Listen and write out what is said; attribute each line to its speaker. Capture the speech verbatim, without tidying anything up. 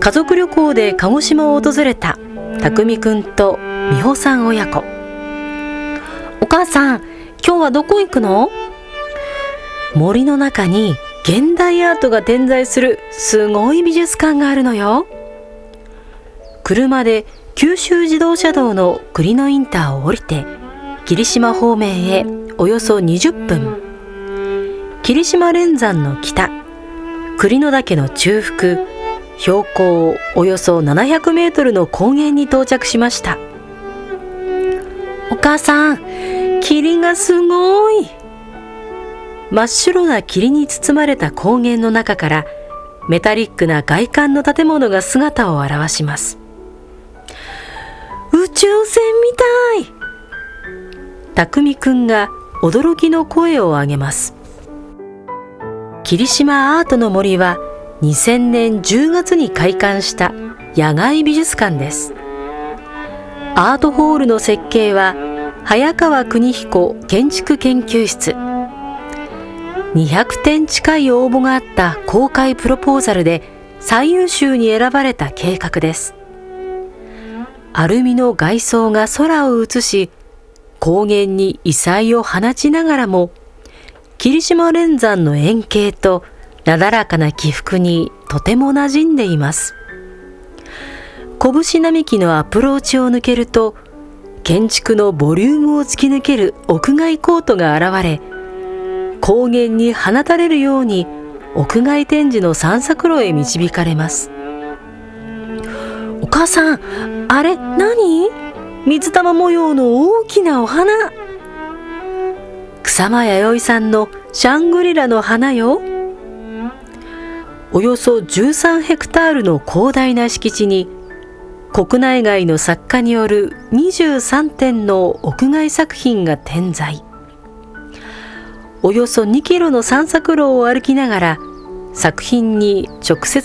Speaker 1: 家族旅行で鹿児島を訪れた匠くんと美穂さん親子。お母さん、今日はどこ行くの？森の中に現代アートが点在するすごい美術館があるのよ。車で九州自動車道の栗野インターを降りて霧島方面へおよそにじゅっぷん、霧島連山の北、栗野岳の中腹、標高およそななひゃくメートルの高原に到着しました。お母さん、霧がすごい。真っ白な霧に包まれた高原の中からメタリックな外観の建物が姿を現します。宇宙船みたい。匠くんが驚きの声を上げます。霧島アートの森はにせんねんじゅうがつに開館した野外美術館です。アートホールの設計は早川邦彦建築研究室。にひゃくてん近い応募があった公開プロポーザルで最優秀に選ばれた計画です。アルミの外装が空を映し、高原に異彩を放ちながらも、霧島連山の円形となだらかな起伏にとても馴染んでいます。拳並木のアプローチを抜けると、建築のボリュームを突き抜ける屋外コートが現れ、高原に放たれるように屋外展示の散策路へ導かれます。お母さん、あれ何？水玉模様の大きなお花。草間彌生さんのシャングリラの花よ。およそじゅうさんヘクタールの広大な敷地に国内外の作家によるにじゅうさんてんの屋外作品が点在。およそにキロの散策路を歩きながら作品に直接